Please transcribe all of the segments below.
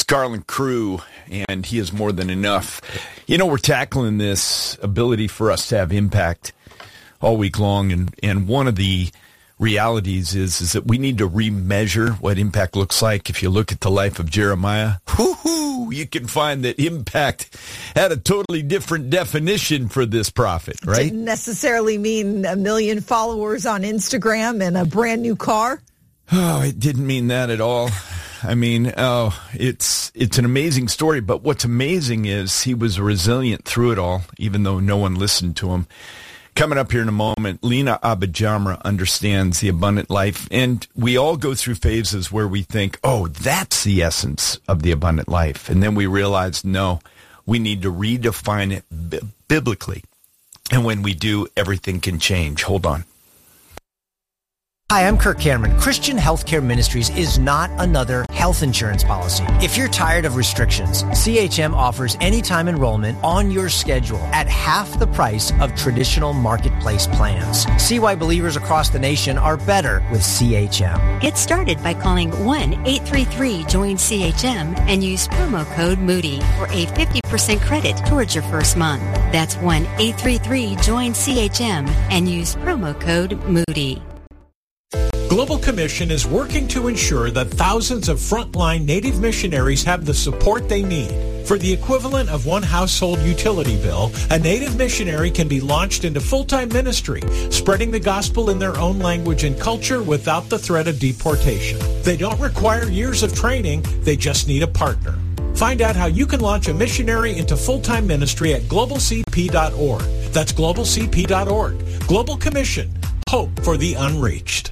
Garland Crew, and he is more than enough. You know, we're tackling this ability for us to have impact all week long, and one of the realities is that we need to remeasure what impact looks like. If you look at the life of Jeremiah, you can find that impact had a totally different definition for this prophet, right? Didn't necessarily mean 1 million followers on Instagram and a brand new car. Oh, it didn't mean that at all. I mean, it's an amazing story, but what's amazing is he was resilient through it all, even though no one listened to him. Coming up here in a moment, Lena Abajamra understands the abundant life, and we all go through phases where we think, oh, that's the essence of the abundant life, and then we realize, no, we need to redefine it biblically, and when we do, everything can change. Hold on. Hi, I'm Kirk Cameron. Christian Healthcare Ministries is not another health insurance policy. If you're tired of restrictions, CHM offers anytime enrollment on your schedule at half the price of traditional marketplace plans. See why believers across the nation are better with CHM. Get started by calling 1-833-JOIN-CHM and use promo code Moody for a 50% credit towards your first month. That's 1-833-JOIN-CHM and use promo code Moody. Global Commission is working to ensure that thousands of frontline Native missionaries have the support they need. For the equivalent of one household utility bill, a Native missionary can be launched into full-time ministry, spreading the gospel in their own language and culture without the threat of deportation. They don't require years of training, they just need a partner. Find out how you can launch a missionary into full-time ministry at globalcp.org. That's globalcp.org. Global Commission. Hope for the unreached.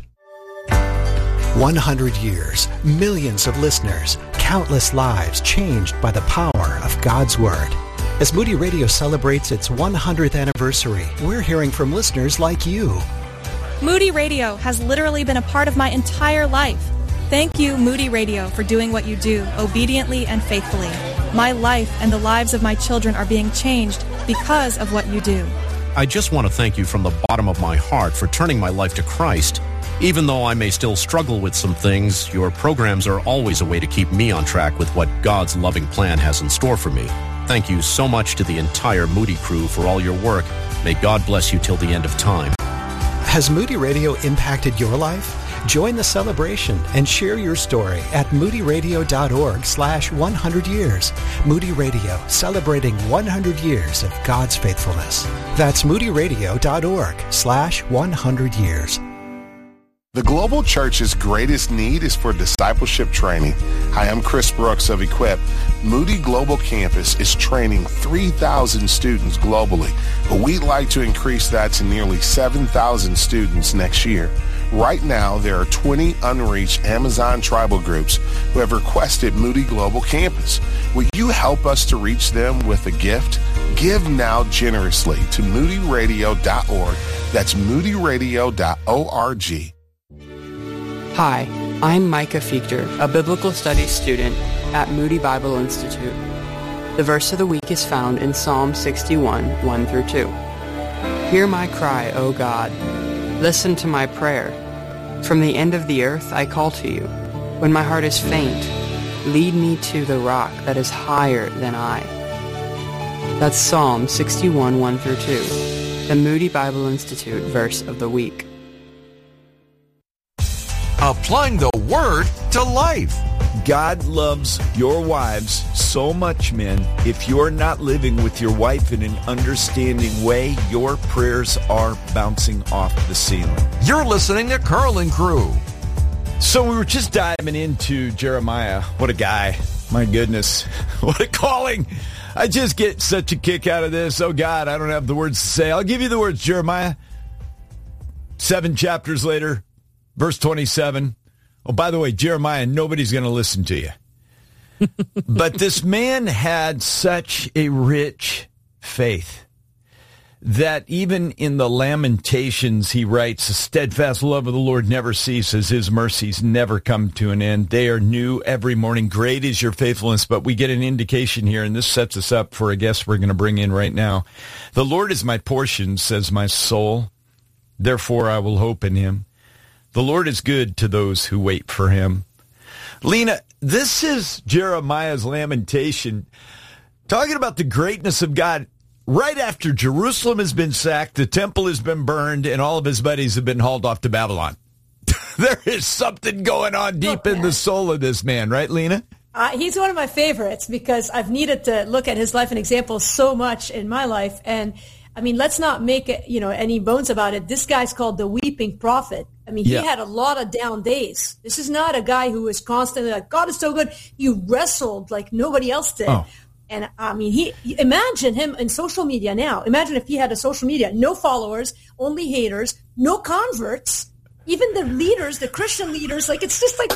100 years, millions of listeners, countless lives changed by the power of God's Word. As Moody Radio celebrates its 100th anniversary, we're hearing from listeners like you. Moody Radio has literally been a part of my entire life. Thank you, Moody Radio, for doing what you do, obediently and faithfully. My life and the lives of my children are being changed because of what you do. I just want to thank you from the bottom of my heart for turning my life to Christ. Even though I may still struggle with some things, your programs are always a way to keep me on track with what God's loving plan has in store for me. Thank you so much to the entire Moody crew for all your work. May God bless you till the end of time. Has Moody Radio impacted your life? Join the celebration and share your story at moodyradio.org/100 years. Moody Radio, celebrating 100 years of God's faithfulness. That's moodyradio.org/100 years. The Global Church's greatest need is for discipleship training. Hi, I'm Chris Brooks of Equip. Moody Global Campus is training 3,000 students globally, but we'd like to increase that to nearly 7,000 students next year. Right now, there are 20 unreached Amazon tribal groups who have requested Moody Global Campus. Will you help us to reach them with a gift? Give now generously to moodyradio.org. That's moodyradio.org. Hi, I'm Micah Fichter, a biblical studies student at Moody Bible Institute. The verse of the week is found in Psalm 61, 1-2. Hear my cry, O God. Listen to my prayer. From the end of the earth I call to you. When my heart is faint, lead me to the rock that is higher than I. That's Psalm 61, 1-2, the Moody Bible Institute verse of the week. Applying the Word to life. God loves your wives so much, men. If you're not living with your wife in an understanding way, your prayers are bouncing off the ceiling. You're listening to Garland Crew. So we were just diving into Jeremiah. What a guy. My goodness. What a calling. I just get such a kick out of this. Oh, God, I don't have the words to say. I'll give you the words, Jeremiah. 7 chapters later. Verse 27. Oh, by the way, Jeremiah, nobody's going to listen to you. But this man had such a rich faith that even in the Lamentations, he writes, the steadfast love of the Lord never ceases. His mercies never come to an end. They are new every morning. Great is your faithfulness. But we get an indication here, and this sets us up for a guest we're going to bring in right now. The Lord is my portion, says my soul. Therefore I will hope in him. The Lord is good to those who wait for him. Lena, this is Jeremiah's lamentation, talking about the greatness of God right after Jerusalem has been sacked, the temple has been burned, and all of his buddies have been hauled off to Babylon. There is something going on deep in the soul of this man, right, Lena? He's one of my favorites because I've needed to look at his life and example so much in my life. And I mean, let's not make it, any bones about it. This guy's called the weeping prophet. I mean, he had a lot of down days. This is not a guy who was constantly like, God is so good. He wrestled like nobody else did. Oh. And I mean, imagine him in social media now. Imagine if he had a social media, no followers, only haters, no converts, even the leaders, the Christian leaders, like it's just like,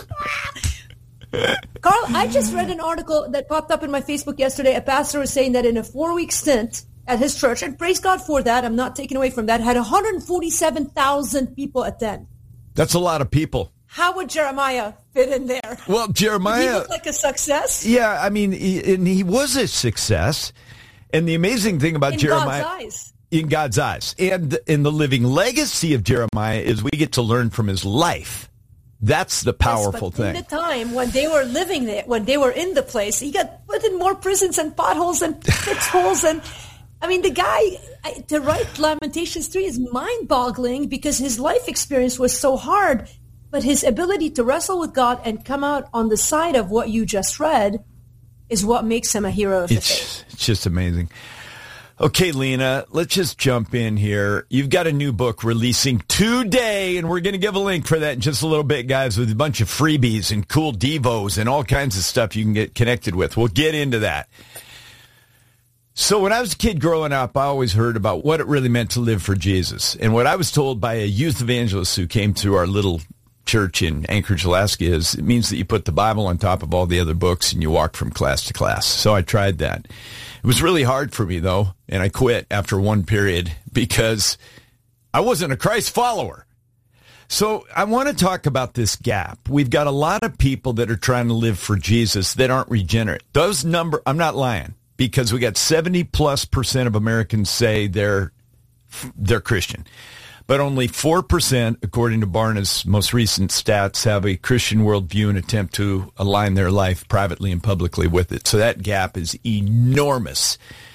Carl, I just read an article that popped up in my Facebook yesterday. A pastor was saying that in a 4-week stint at his church, and praise God for that, I'm not taking away from that, had 147,000 people attend. That's a lot of people. How would Jeremiah fit in there? Well, Jeremiah... Did he look like a success? Yeah, I mean, he was a success. And the amazing thing about Jeremiah... In God's eyes. In God's eyes. And in the living legacy of Jeremiah is we get to learn from his life. That's the powerful thing. In the time when they were living there, when they were in the place, he got put in more prisons and potholes and fixed holes. And I mean, the guy, to write Lamentations 3 is mind-boggling because his life experience was so hard. But his ability to wrestle with God and come out on the side of what you just read is what makes him a hero of the faith. It's just amazing. Okay, Lena, let's just jump in here. You've got a new book releasing today, and we're going to give a link for that in just a little bit, guys, with a bunch of freebies and cool devos and all kinds of stuff you can get connected with. We'll get into that. So when I was a kid growing up, I always heard about what it really meant to live for Jesus. And what I was told by a youth evangelist who came to our little church in Anchorage, Alaska, is it means that you put the Bible on top of all the other books and you walk from class to class. So I tried that. It was really hard for me, though, and I quit after one period because I wasn't a Christ follower. So I want to talk about this gap. We've got a lot of people that are trying to live for Jesus that aren't regenerate. Those number, I'm not lying, because we got 70+% of Americans say they're Christian. But only 4%, according to Barna's most recent stats, have a Christian worldview and attempt to align their life privately and publicly with it. So that gap is enormous.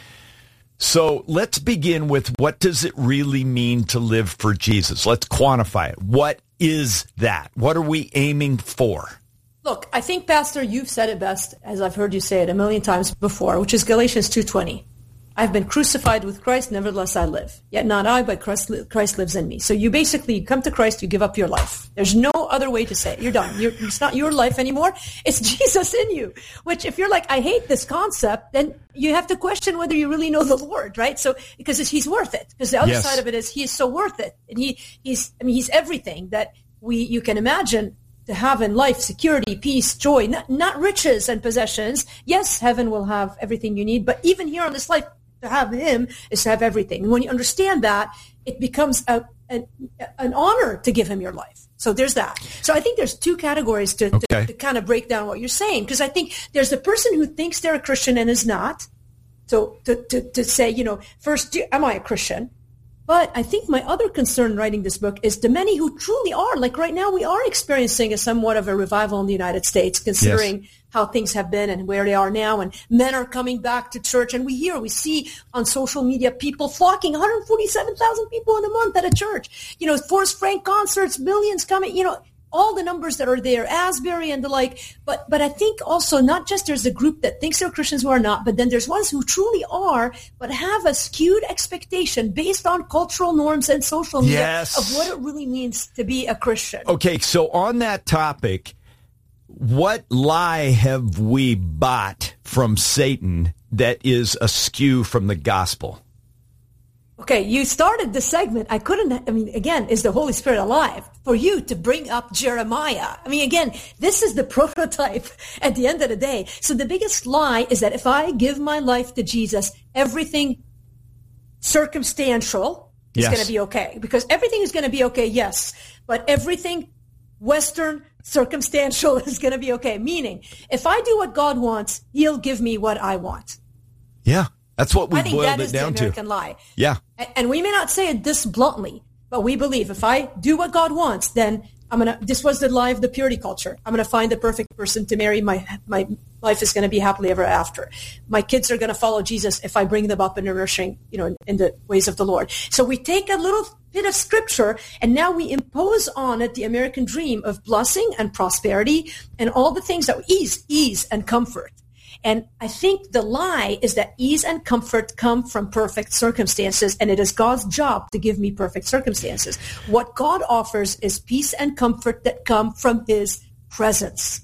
So let's begin with, what does it really mean to live for Jesus? Let's quantify it. What is that? What are we aiming for? Look, I think, Pastor, you've said it best, as I've heard you say it a million times before, which is Galatians 2:20. I've been crucified with Christ, nevertheless I live. Yet not I, but Christ lives in me. So you basically come to Christ, you give up your life. There's no other way to say it. You're done. It's not your life anymore. It's Jesus in you. Which, if you're like, I hate this concept, then you have to question whether you really know the Lord, right? So, because he's worth it. Because the other side of it is he is so worth it. And he's everything that you can imagine to have in life: security, peace, joy, not riches and possessions. Yes, heaven will have everything you need, but even here on this life, to have him is to have everything. And when you understand that, it becomes an honor to give him your life. So there's that. So I think there's two categories to kind of break down what you're saying, because I think there's the person who thinks they're a Christian and is not. So to say, first, am I a Christian? But I think my other concern writing this book is the many who truly are. Like right now, we are experiencing somewhat of a revival in the United States, considering how things have been and where they are now. And men are coming back to church. And we see on social media people flocking, 147,000 people in a month at a church. Forrest Frank concerts, millions coming, all the numbers that are there, Asbury and the like. But I think also not just there's a group that thinks they're Christians who are not, but then there's ones who truly are, but have a skewed expectation based on cultural norms and social media of what it really means to be a Christian. Okay, so on that topic, what lie have we bought from Satan that is askew from the gospel? Okay, you started the segment. Again, is the Holy Spirit alive for you to bring up Jeremiah? Again, this is the prototype at the end of the day. So the biggest lie is that if I give my life to Jesus, everything circumstantial is going to be okay. Because everything is going to be okay, yes. But everything Western circumstantial is going to be okay. Meaning, if I do what God wants, he'll give me what I want. Yeah. That's what we boiled it down to. I think that is the American lie. Yeah. And we may not say it this bluntly, but we believe if I do what God wants, then This was the lie of the purity culture. I'm going to find the perfect person to marry. My life is going to be happily ever after. My kids are going to follow Jesus if I bring them up in the nurturing, in the ways of the Lord. So we take a little bit of scripture and now we impose on it the American dream of blessing and prosperity and all the things that ease and comfort. And I think the lie is that ease and comfort come from perfect circumstances, and it is God's job to give me perfect circumstances. What God offers is peace and comfort that come from his presence.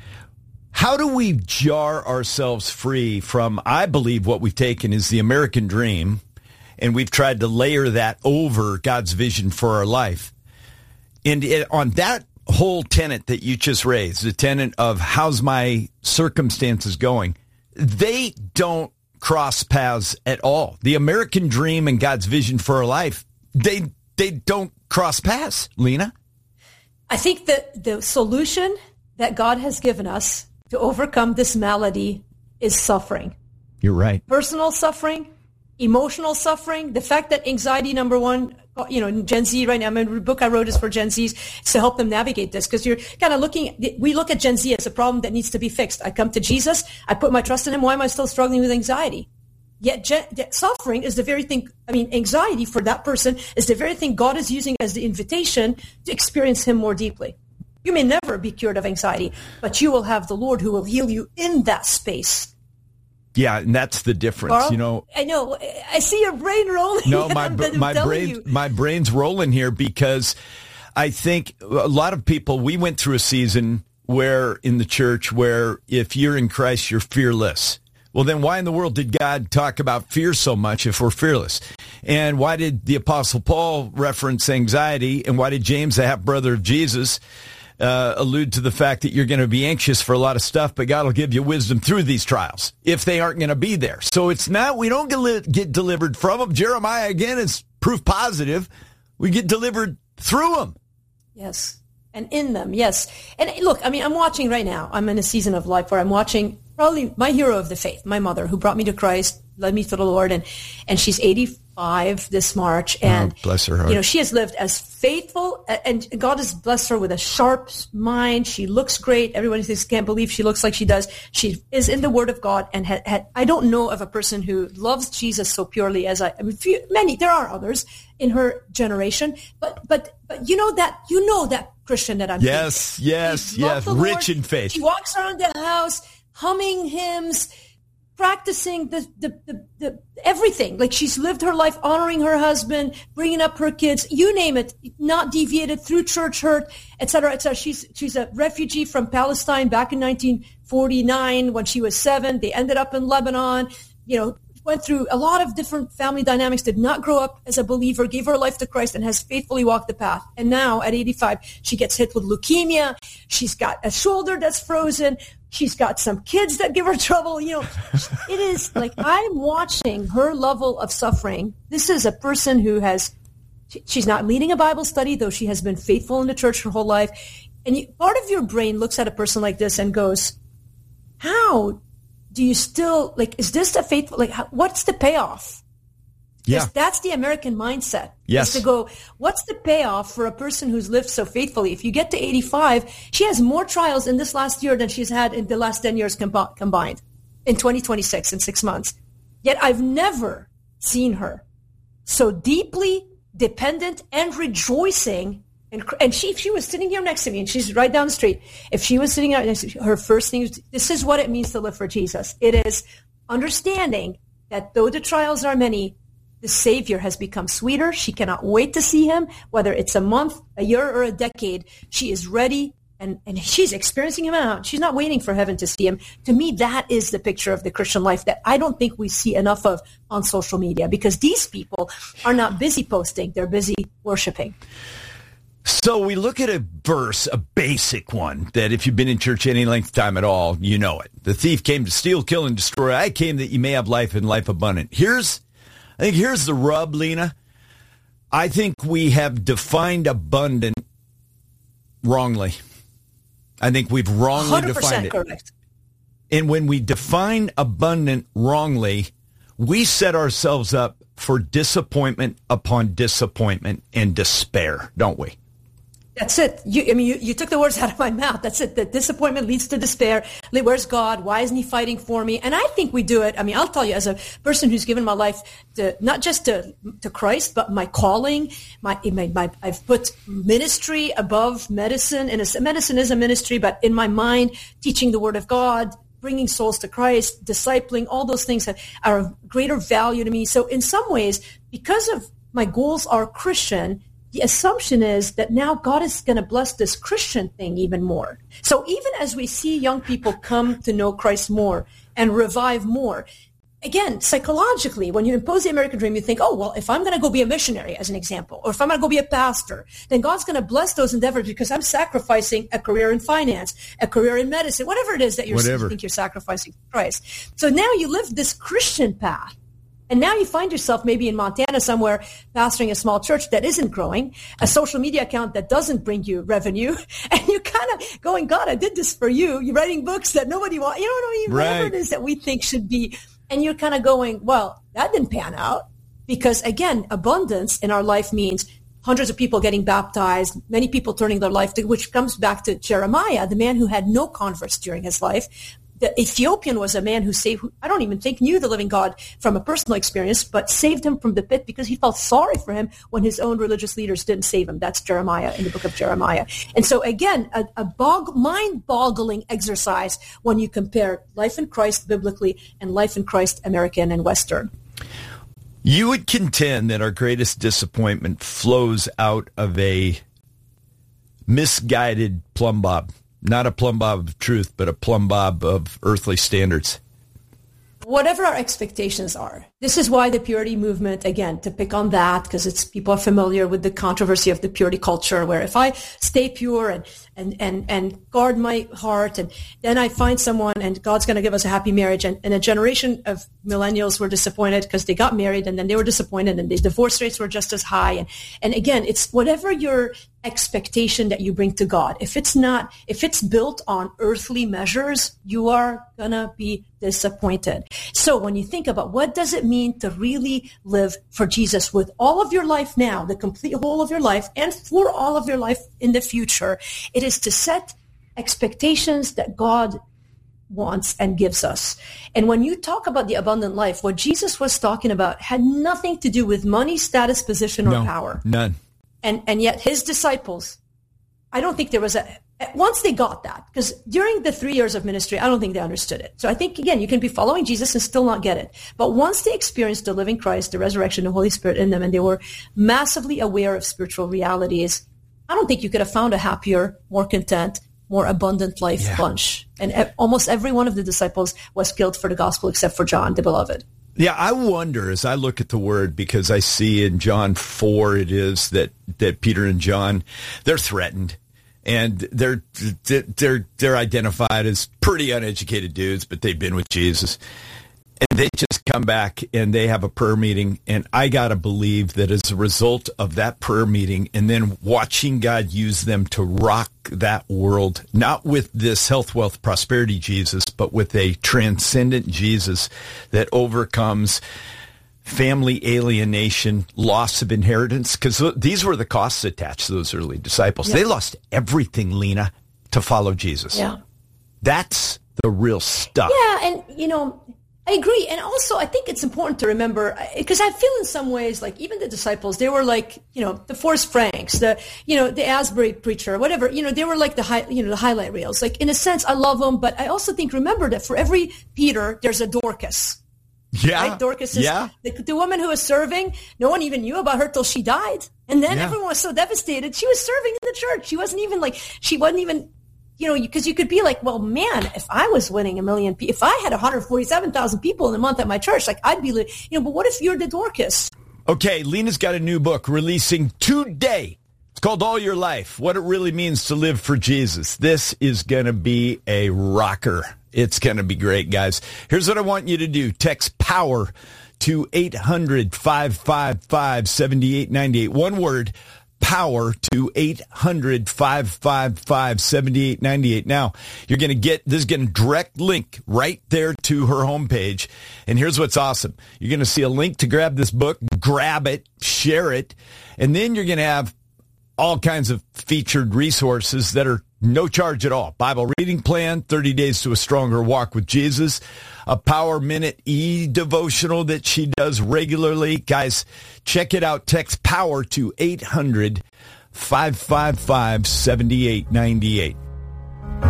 How do we jar ourselves free from, I believe what we've taken is the American dream, and we've tried to layer that over God's vision for our life. And on that whole tenet that you just raised, the tenet of how's my circumstances going, they don't cross paths at all. The American dream and God's vision for our life, they don't cross paths, Lena. I think that the solution that God has given us to overcome this malady is suffering. You're right. Personal suffering, emotional suffering, the fact that anxiety, number one, Gen Z right now, the book I wrote is for Gen Zs to help them navigate this, because you're kind of we look at Gen Z as a problem that needs to be fixed. I come to Jesus, I put my trust in him. Why am I still struggling with anxiety? Yet suffering is the very thing, anxiety for that person is the very thing God is using as the invitation to experience him more deeply. You may never be cured of anxiety, but you will have the Lord who will heal you in that space. Yeah, and that's the difference, Carl, I know. I see your brain rolling. No, my brain's rolling here because I think a lot of people, we went through a season where in the church where if you're in Christ, you're fearless. Well, then why in the world did God talk about fear so much if we're fearless? And why did the Apostle Paul reference anxiety? And why did James, the half-brother of Jesus, allude to the fact that you're going to be anxious for a lot of stuff, but God will give you wisdom through these trials if they aren't going to be there. So it's not, we don't get delivered from them. Jeremiah, again, is proof positive. We get delivered through them. Yes. And in them, yes. And look, I'm watching right now. I'm in a season of life where I'm watching probably my hero of the faith, my mother, who brought me to Christ, led me to the Lord, and she's 85 this March, and bless her heart. She has lived as faithful, and God has blessed her with a sharp mind. She looks great. Everyone says can't believe she looks like she does. She is in the Word of God, and I don't know of a person who loves Jesus so purely as many. There are others in her generation, but you know that Christian that I'm. Yes, rich in faith. She walks around the house humming hymns, practicing the everything. Like she's lived her life honoring her husband, bringing up her kids, you name it, not deviated through church hurt, etc., etc. She's a refugee from Palestine back in 1949 when she was 7. They ended up in Lebanon, went through a lot of different family dynamics, did not grow up as a believer, gave her life to Christ, and has faithfully walked the path. And now at 85, she gets hit with leukemia. She's got a shoulder that's frozen. She's got some kids that give her trouble. It is like I'm watching her level of suffering. This is a person who she's not leading a Bible study, though she has been faithful in the church her whole life. And part of your brain looks at a person like this and goes, how do you still, is this the faithful, what's the payoff? Yeah. That's the American mindset. Yes. Is to go, what's the payoff for a person who's lived so faithfully? If you get to 85, she has more trials in this last year than she's had in the last 10 years combined in 2026 in 6 months. Yet I've never seen her so deeply dependent and rejoicing. And she was sitting here next to me, and she's right down the street. If she was sitting out next to me, her first thing is, this is what it means to live for Jesus. It is understanding that though the trials are many, the Savior has become sweeter. She cannot wait to see him, whether it's a month, a year, or a decade. She is ready, and she's experiencing him out. She's not waiting for heaven to see him. To me, that is the picture of the Christian life that I don't think we see enough of on social media, because these people are not busy posting. They're busy worshiping. So we look at a verse, a basic one, that if you've been in church any length of time at all, you know it. The thief came to steal, kill, and destroy. I came that you may have life and life abundant. Here's the rub, Lena. I think we have defined abundant wrongly. I think we've wrongly defined it. Correct. And when we define abundant wrongly, we set ourselves up for disappointment upon disappointment and despair, don't we? That's it. You took the words out of my mouth. That's it. That disappointment leads to despair. Where's God? Why isn't he fighting for me? And I think we do it. I mean, I'll tell you, as a person who's given my life to not just to Christ, but my calling, I've put ministry above medicine. And medicine is a ministry, but in my mind, teaching the word of God, bringing souls to Christ, discipling, all those things are of greater value to me. So in some ways, because of my goals are Christian, the assumption is that now God is going to bless this Christian thing even more. So even as we see young people come to know Christ more and revive more, again, psychologically, when you impose the American dream, you think, oh, well, if I'm going to go be a missionary, as an example, or if I'm going to go be a pastor, then God's going to bless those endeavors because I'm sacrificing a career in finance, a career in medicine, whatever it is that you think you're sacrificing for Christ. So now you live this Christian path. And now you find yourself maybe in Montana somewhere pastoring a small church that isn't growing, a social media account that doesn't bring you revenue, and you're kind of going, God, I did this for you. You're writing books that nobody wants. You know what I mean? Right. Whatever it is that we think should be. And you're kind of going, well, that didn't pan out. Because, again, abundance in our life means hundreds of people getting baptized, many people turning their life to, which comes back to Jeremiah, the man who had no converts during his life. The Ethiopian was a man who I don't even think knew the living God from a personal experience, but saved him from the pit because he felt sorry for him when his own religious leaders didn't save him. That's Jeremiah in the book of Jeremiah. And so again, a mind-boggling exercise when you compare life in Christ biblically and life in Christ American and Western. You would contend that our greatest disappointment flows out of a misguided plumb bob. Not a plumb bob of truth, but a plumb bob of earthly standards. Whatever our expectations are. This is why the purity movement, again, to pick on that, because people are familiar with the controversy of the purity culture, where if I stay pure and guard my heart, and then I find someone and God's going to give us a happy marriage. And a generation of millennials were disappointed because they got married and then they were disappointed and the divorce rates were just as high. And again, it's whatever your expectation that you bring to God. If it's built on earthly measures, you are going to be disappointed. So when you think about what does it mean to really live for Jesus with all of your life now, the complete whole of your life, and for all of your life in the future, it is to set expectations that God wants and gives us. And when you talk about the abundant life, what Jesus was talking about had nothing to do with money, status, position, or power. None. And yet his disciples, I don't think there was once they got that, because during the 3 years of ministry, I don't think they understood it. So I think, again, you can be following Jesus and still not get it. But once they experienced the living Christ, the resurrection, the Holy Spirit in them, and they were massively aware of spiritual realities, I don't think you could have found a happier, more content, more abundant life bunch. And almost every one of the disciples was killed for the gospel except for John, the beloved. Yeah, I wonder as I look at the word, because I see in John 4 it is that Peter and John, they're threatened. And they're identified as pretty uneducated dudes, but they've been with Jesus. And they just come back and they have a prayer meeting. And I got to believe that as a result of that prayer meeting and then watching God use them to rock that world, not with this health, wealth, prosperity Jesus, but with a transcendent Jesus that overcomes family alienation, loss of inheritance, because these were the costs attached to those early disciples. Yeah. They lost everything, Lena, to follow Jesus. Yeah. That's the real stuff. Yeah, and, I agree. And also, I think it's important to remember, because I feel in some ways, like, even the disciples, they were like, the Forrest Franks, the Asbury preacher, whatever, they were like the highlight reels. Like, in a sense, I love them, but I also think, remember that for every Peter, there's a Dorcas. Yeah. Right? Dorcas is the woman who was serving. No one even knew about her till she died. And then everyone was so devastated. She was serving in the church. She wasn't even because you could be like, well, man, if I was winning 1 million, if I had 147,000 people in a month at my church, like I'd be, but what if you're the Dorcas? Okay. Lena's got a new book releasing today. It's called All Your Life, What It Really Means to Live for Jesus. This is going to be a rocker. It's going to be great, guys. Here's what I want you to do. Text POWER to 800-555-7898. One word, POWER to 800-555-7898. Now, you're going to get, this is going to direct link right there to her homepage. And here's what's awesome. You're going to see a link to grab this book, grab it, share it, and then you're going to have all kinds of featured resources that are no charge at all. Bible reading plan, 30 Days to a Stronger Walk with Jesus, a Power Minute e-devotional that she does regularly. Guys, check it out. Text POWER to 800-555-7898.